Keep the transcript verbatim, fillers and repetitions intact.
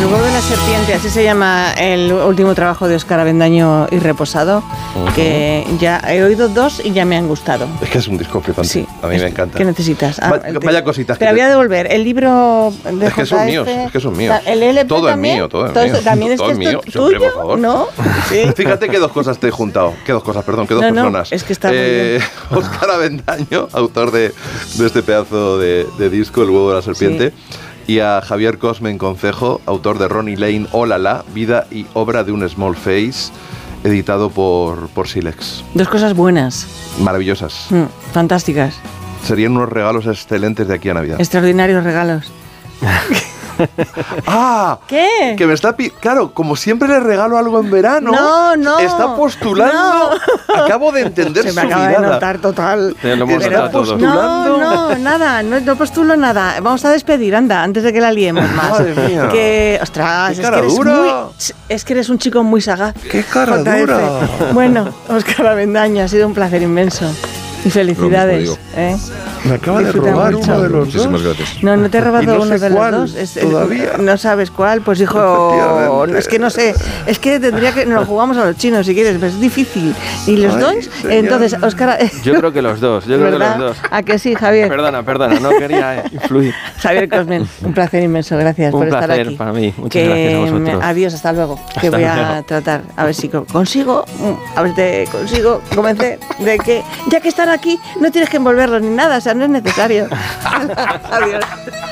El huevo de la serpiente, así se llama el último trabajo de Óscar Avendaño y Reposado, uh-huh. que ya he oído dos y ya me han gustado. Es que es un disco flipante, sí, a mí me encanta. ¿Qué necesitas? Ah, vaya, vaya cositas. Te la voy a devolver. El libro de Es que son míos, es que son míos. El L P todo también, es mío, todo es todo mío. También es todo que es mío, esto siempre, tuyo, por favor. ¿no? Sí. Fíjate que dos cosas te he juntado, que dos cosas, perdón, que dos no, personas. No, es que está eh, muy bien. Óscar Avendaño, autor de, de este pedazo de, de disco, El huevo de la serpiente. Sí. Y a Javier Cosmen Concejo, autor de Ronnie Lane, Oh La La, vida y obra de un small face, editado por, por Silex. Dos cosas buenas. Maravillosas. Mm, fantásticas. Serían unos regalos excelentes de aquí a Navidad. Extraordinarios regalos. ¡Ah! ¿Qué? Que me está pi- claro, como siempre le regalo algo en verano. No, no. Está postulando. No. Acabo de entender Se su me acaba mirada. de notar total. Te lo hemos está postulando. No, no, nada, no, no postulo nada. Vamos a despedir, anda, antes de que la liemos más. Madre mía. Que, ostras, Qué es cara que eres dura. muy, es que eres un chico muy sagaz. Qué cara J F. dura. Bueno, Óscar Avendaño, ha sido un placer inmenso. Y felicidades. ¿eh? Me acaba Disfruta de robar mucho. uno de los Muchísimas dos. gracias. No, no te he robado Y no uno sé de los cuál dos. Es, es, todavía. No sabes cuál, pues hijo. Efectivamente. Es que no sé. Es que tendría que. Nos lo jugamos a los chinos si quieres, pero es difícil. ¿Y los Ay, dos? señor. Entonces, Óscar. Yo creo que los dos, yo creo que ¿verdad? los dos. ¿A que sí, Javier? Perdona, perdona, no quería eh, influir. Javier Cosmen, un placer inmenso, gracias Un por estar placer aquí. para mí, muchas que, gracias a vosotros. Adiós, hasta luego. Que Hasta voy a luego. tratar, a ver si co- consigo, a ver si te consigo convencer de que ya que están aquí no tienes que envolverlos ni nada, o sea, no es necesario. Adiós.